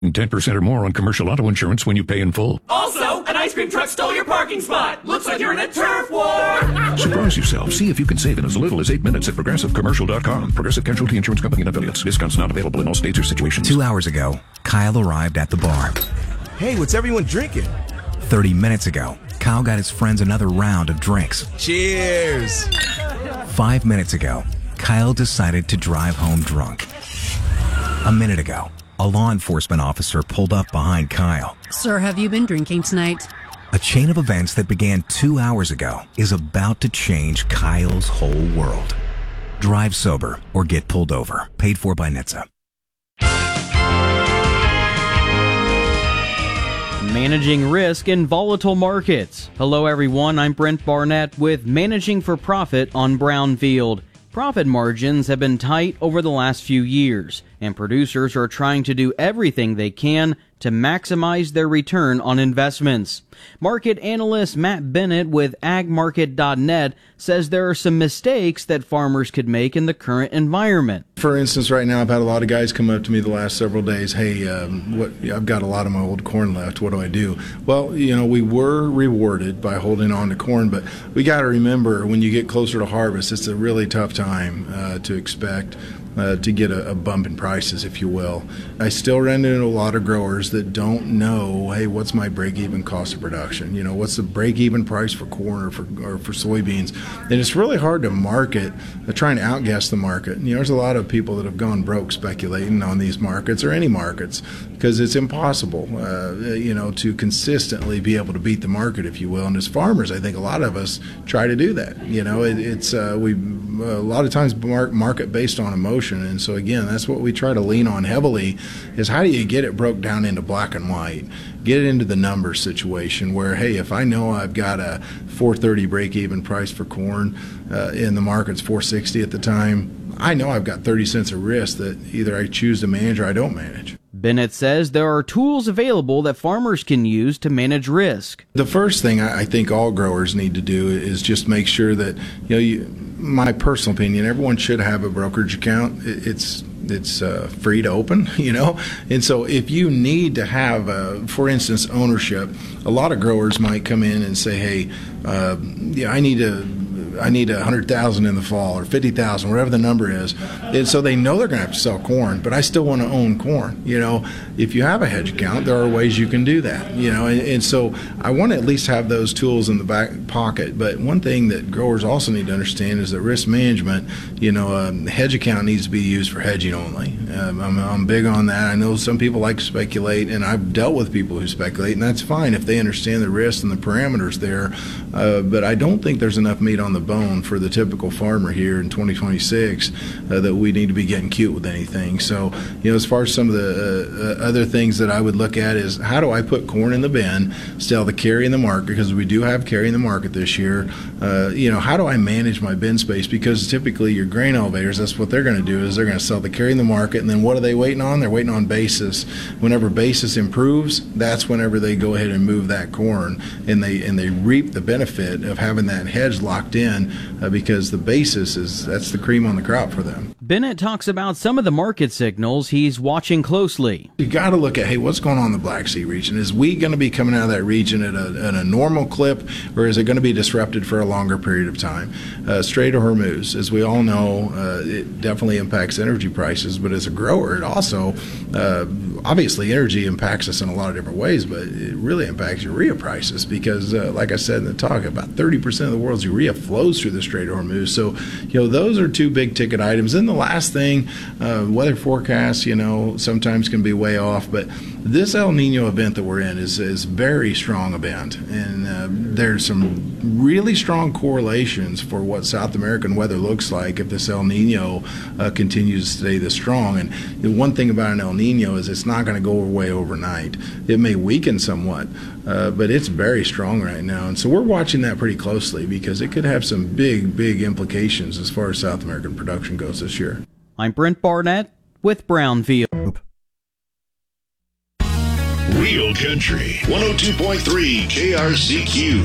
10% or more on commercial auto insurance when you pay in full. Also, an ice cream truck stole your parking spot. Looks like you're in a turf war. Surprise yourself. See if you can save in as little as 8 minutes at ProgressiveCommercial.com. Progressive Casualty Insurance Company and affiliates. Discounts not available in all states or situations. 2 hours ago, Kyle arrived at the bar. Hey, what's everyone drinking? 30 minutes ago, Kyle got his friends another round of drinks. Cheers! 5 minutes ago, Kyle decided to drive home drunk. A minute ago, a law enforcement officer pulled up behind Kyle. Sir, have you been drinking tonight? A chain of events that began 2 hours ago is about to change Kyle's whole world. Drive sober or get pulled over. Paid for by NHTSA. Managing risk in volatile markets. Hello everyone, I'm Brent Barnett with Managing for Profit on Brownfield. Profit margins have been tight over the last few years, and producers are trying to do everything they can to maximize their return on investments. Market analyst Matt Bennett with agmarket.net says there are some mistakes that farmers could make in the current environment. For instance, right now I've had a lot of guys come up to me the last several days. Hey, I've got a lot of my old corn left. What do I do? Well, we were rewarded by holding on to corn, but we got to remember when you get closer to harvest, it's a really tough time to expect to get a bump in prices, if you will. I still run into a lot of growers that don't know, hey, what's my break-even cost of production? What's the break-even price for corn or for soybeans? And it's really hard to market, trying to outguess the market. There's a lot of people that have gone broke speculating on these markets or any markets because it's impossible, to consistently be able to beat the market, if you will. And as farmers, I think a lot of us try to do that. We a lot of times market based on emotion, and so again, that's what we try to lean on heavily. Is how do you get it broke down into black and white? Get it into the numbers situation where, hey, if I know I've got a $4.30 break-even price for corn, and the market's $4.60 at the time, I know I've got 30 cents of risk that either I choose to manage or I don't manage. Bennett says there are tools available that farmers can use to manage risk. The first thing I think all growers need to do is just make sure that, my personal opinion, everyone should have a brokerage account. It's free to open, and so if you need to have, for instance, ownership, a lot of growers might come in and say, hey, I need 100,000 in the fall or 50,000, whatever the number is. And so they know they're going to have to sell corn, but I still want to own corn. If you have a hedge account, there are ways you can do that, and so I want to at least have those tools in the back pocket. But one thing that growers also need to understand is that risk management, a hedge account needs to be used for hedging only. I'm big on that. I know some people like to speculate, and I've dealt with people who speculate, and that's fine if they understand the risks and the parameters there. But I don't think there's enough meat on the bone for the typical farmer here in 2026 that we need to be getting cute with anything. So, as far as some of the other things that I would look at is how do I put corn in the bin, still the carry in the market, because we do have carry in the market this year. How do I manage my bin space? Because typically your grain elevators, that's what they're going to do is they're going to sell the carry in the market, and then what are they waiting on? They're waiting on basis. Whenever basis improves, that's whenever they go ahead and move that corn, and they reap the benefit of having that hedge locked in. Because the basis that's the cream on the crop for them. Bennett talks about some of the market signals he's watching closely. You got to look at, hey, what's going on in the Black Sea region? Is wheat going to be coming out of that region at a normal clip, or is it going to be disrupted for a longer period of time? Strait of Hormuz, as we all know, it definitely impacts energy prices, but as a grower, it also, obviously energy impacts us in a lot of different ways, but it really impacts urea prices because, like I said in the talk, about 30% of the world's urea flows through the Strait of Hormuz. So, those are two big ticket items. Then the last thing, weather forecasts, sometimes can be way off, but this El Nino event that we're in is a very strong event, and there's some really strong correlations for what South American weather looks like if this El Nino continues to stay this strong. And the one thing about an El Nino is it's not going to go away overnight. It may weaken somewhat, but it's very strong right now. And so we're watching that pretty closely because it could have some big, big implications as far as South American production goes this year. I'm Brent Barnett with Brownfield. Real Country 102.3 KRCQ.